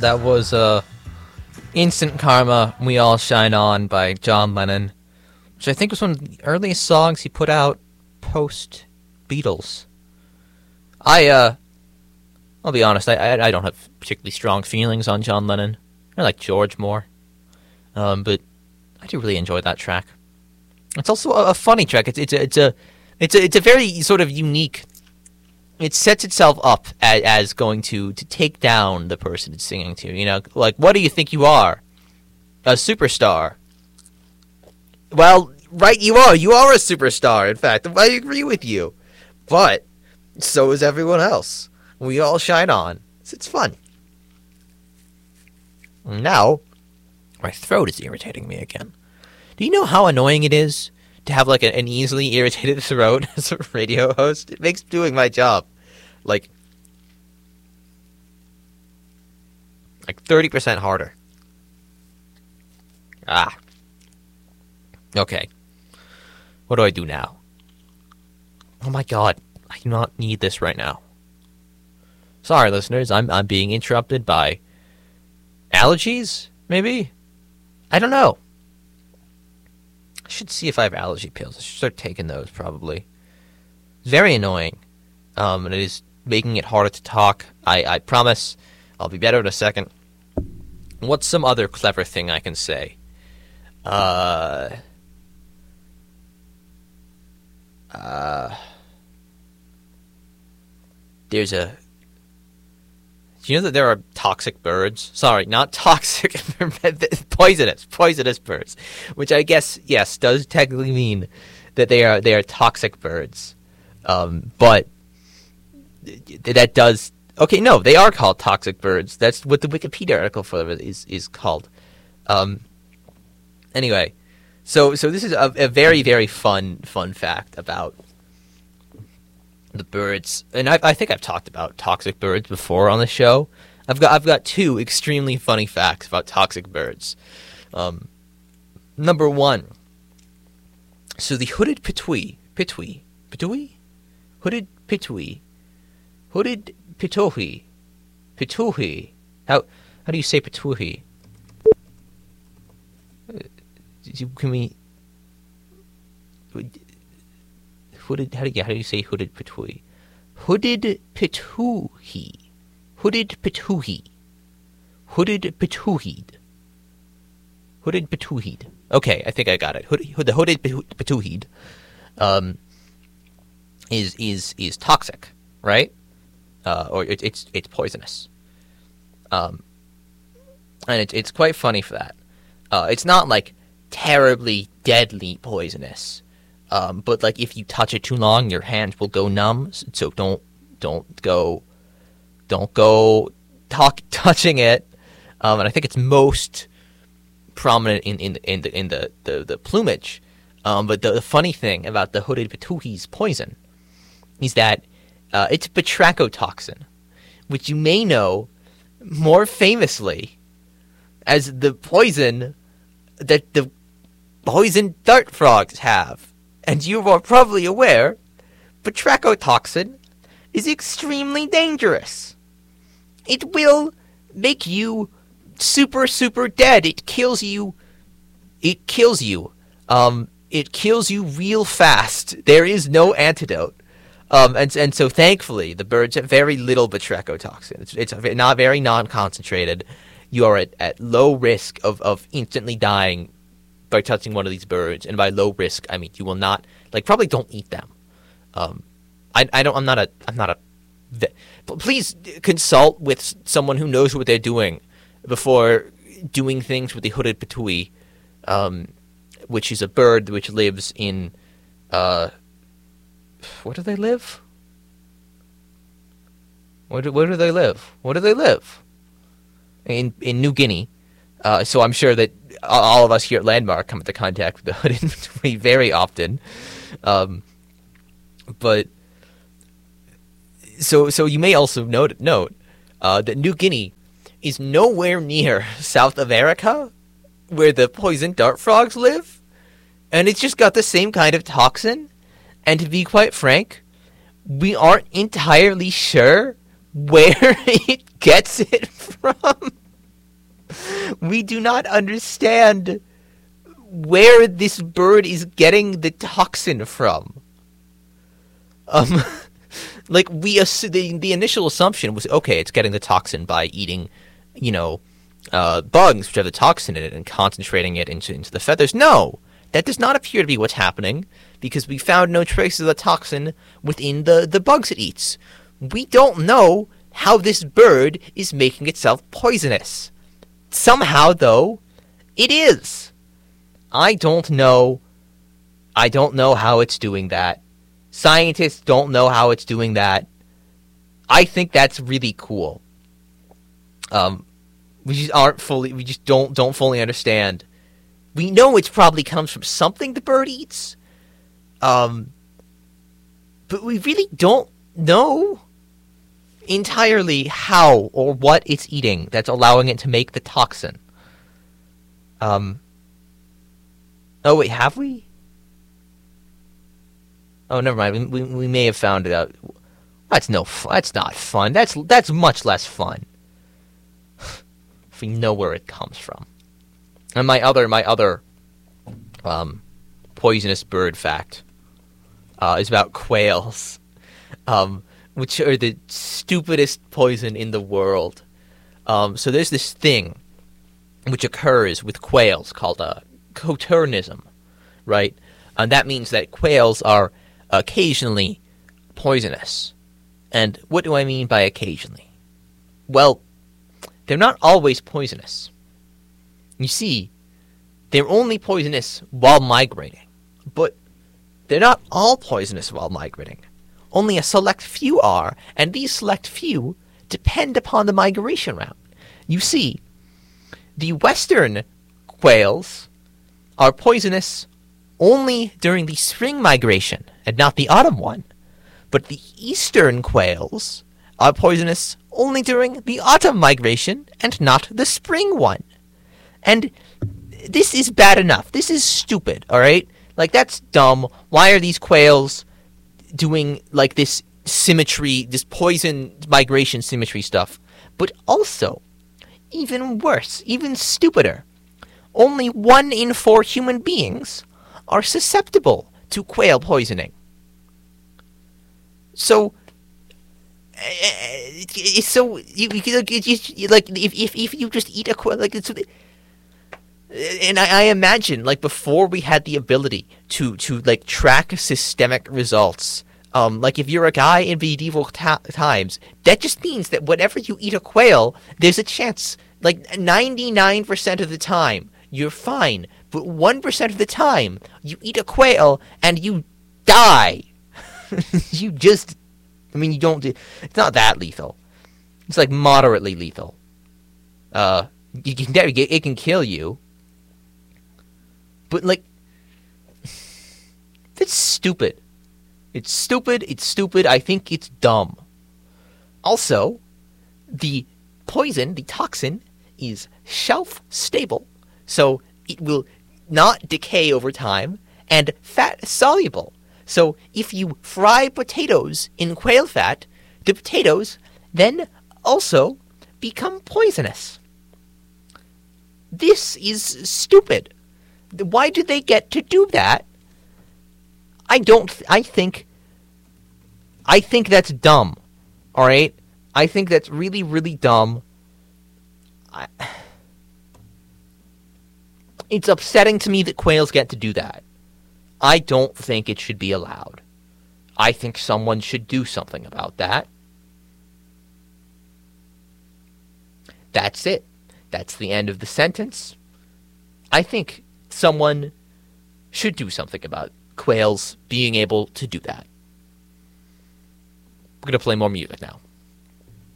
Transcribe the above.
That was Instant Karma, We All Shine On by John Lennon, which I think was one of the earliest songs he put out post-Beatles. I'll be honest, I don't have particularly strong feelings on John Lennon. I like George more. But I do really enjoy that track. It's also a funny track. It's a very sort of unique. It sets itself up as going to take down the person it's singing to. You know, like, what do you think you are? A superstar. Well, right, you are. You are a superstar, in fact. I agree with you. But so is everyone else. We all shine on. It's fun. Now, my throat is irritating me again. Do you know how annoying it is to have, like, an easily irritated throat as a radio host? It makes doing my job, like 30% harder. Okay. What do I do now? Oh my god. I do not need this right now. Sorry, listeners. I'm being interrupted by allergies, maybe? I don't know. I should see if I have allergy pills. I should start taking those, probably. It's very annoying. And it is making it harder to talk. I promise I'll be better in a second. What's some other clever thing I can say? There's a... Do you know that there are toxic birds? Sorry, not toxic, poisonous birds. Which I guess, yes, does technically mean that they are toxic birds. But that does... Okay, no, they are called toxic birds. That's what the Wikipedia article for it is called. Anyway, so this is a very, very fun fact about the birds, and I think I've talked about toxic birds before on the show. I've got two extremely funny facts about toxic birds. Number one. So the hooded pitohi. How do you say pitohi? Can we? Hooded, how do you say hooded pitohi? Hooded pituhi. Hooded pituhi. Hooded pituhied. Hooded pituhied. Okay, I think I got it. The hooded pituhied is toxic, right? Or it's poisonous. And it's quite funny for that. It's not like terribly deadly poisonous. But like if you touch it too long, your hands will go numb. So don't go touching it. And I think it's most prominent in the plumage. But the funny thing about the hooded pituhi's poison is that it's batrachotoxin, which you may know more famously as the poison that the poison dart frogs have. And you are probably aware, batrachotoxin is extremely dangerous. It will make you super, super dead. It kills you. It kills you real fast. There is no antidote. And so thankfully, the birds have very little batrachotoxin. It's not very non-concentrated. You are at low risk of instantly dying by touching one of these birds, and by low risk, I mean you will not, like, probably don't eat them. I'm not a. Please consult with someone who knows what they're doing before doing things with the hooded pituhi, which is a bird which lives in, where do they live? Where do they live? Where do they live? In New Guinea. So I'm sure that all of us here at Landmark come into contact with the hooded pituhi very often. But so you may also note that New Guinea is nowhere near South America, where the poison dart frogs live, and it's just got the same kind of toxin. And to be quite frank, we aren't entirely sure where it gets it from. We do not understand where this bird is getting the toxin from. Like the initial assumption was, okay, it's getting the toxin by eating, bugs which have the toxin in it and concentrating it into the feathers. No, that does not appear to be what's happening, because we found no traces of the toxin within the bugs it eats. We don't know how this bird is making itself poisonous. Somehow, though, it is. I don't know how it's doing that. Scientists don't know how it's doing that. I think that's really cool. We just don't fully understand. We know it probably comes from something the bird eats. But we really don't know entirely how or what it's eating that's allowing it to make the toxin. Oh wait, have we? Oh, never mind. We may have found it out. That's not fun. That's much less fun. If we know where it comes from. And my other poisonous bird fact is about quails, which are the stupidest poison in the world. So there's this thing which occurs with quails called coturnism, right? And that means that quails are occasionally poisonous. And what do I mean by occasionally? Well, they're not always poisonous. You see, they're only poisonous while migrating. But they're not all poisonous while migrating. Only a select few are, and these select few depend upon the migration route. You see, the western quails are poisonous only during the spring migration and not the autumn one. But the eastern quails are poisonous only during the autumn migration and not the spring one. And this is bad enough. This is stupid, all right? Like, that's dumb. Why are these quails doing, like, this symmetry, this poison migration symmetry stuff? But also, even worse, even stupider, only 1 in 4 human beings are susceptible to quail poisoning. So, if you just eat a quail, like, it's. And I imagine, like, before we had the ability to like track systemic results, like if you're a guy in medieval times, that just means that whenever you eat a quail, there's a chance, like 99% of the time, you're fine, but 1% of the time, you eat a quail and you die. You don't. It's not that lethal. It's like moderately lethal. It can kill you. But, like, that's stupid. It's stupid. I think it's dumb. Also, the poison, the toxin, is shelf-stable, so it will not decay over time, and fat-soluble. So if you fry potatoes in quail fat, the potatoes then also become poisonous. This is stupid. Why do they get to do that? I think that's dumb. All right? I think that's really, really dumb. It's upsetting to me that quails get to do that. I don't think it should be allowed. I think someone should do something about that. That's it. That's the end of the sentence. I think someone should do something about quails being able to do that. We're going to play more music now.